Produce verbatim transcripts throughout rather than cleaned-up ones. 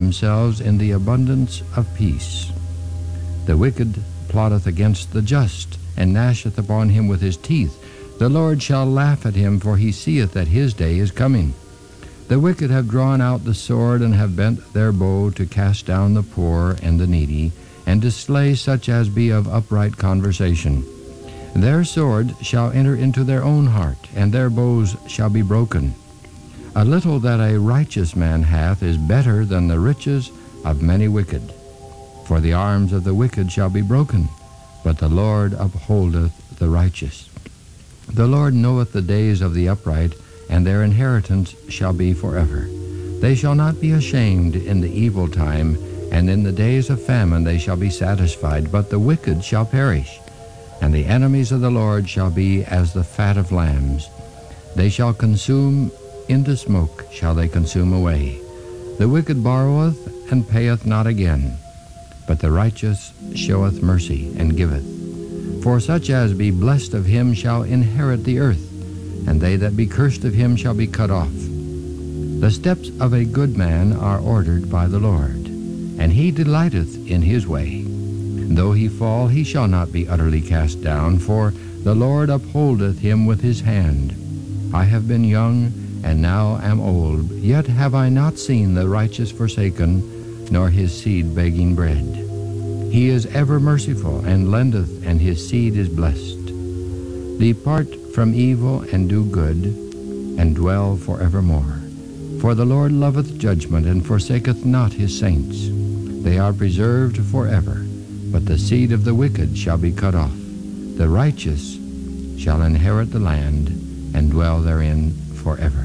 themselves in the abundance of peace. The wicked plotteth against the just, and gnasheth upon him with his teeth. The Lord shall laugh at him, for he seeth that his day is coming. The wicked have drawn out the sword, and have bent their bow to cast down the poor and the needy, and to slay such as be of upright conversation. Their sword shall enter into their own heart, and their bows shall be broken. A little that a righteous man hath is better than the riches of many wicked. For the arms of the wicked shall be broken, but the Lord upholdeth the righteous. The Lord knoweth the days of the upright, and their inheritance shall be forever. They shall not be ashamed in the evil time, and in the days of famine they shall be satisfied, but the wicked shall perish. And the enemies of the Lord shall be as the fat of lambs. They shall consume, into smoke shall they consume away. The wicked borroweth, and payeth not again, but the righteous showeth mercy, and giveth. For such as be blessed of him shall inherit the earth, and they that be cursed of him shall be cut off. The steps of a good man are ordered by the Lord, and he delighteth in his way. Though he fall, he shall not be utterly cast down, for the Lord upholdeth him with his hand. I have been young, and now am old, yet have I not seen the righteous forsaken, nor his seed begging bread. He is ever merciful, and lendeth, and his seed is blessed. Depart from evil, and do good, and dwell forevermore. For the Lord loveth judgment, and forsaketh not his saints. They are preserved forever, but the seed of the wicked shall be cut off. The righteous shall inherit the land, and dwell therein forever.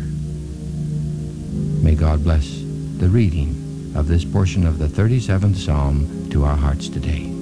May God bless the reading of this portion of the thirty-seventh Psalm to our hearts today.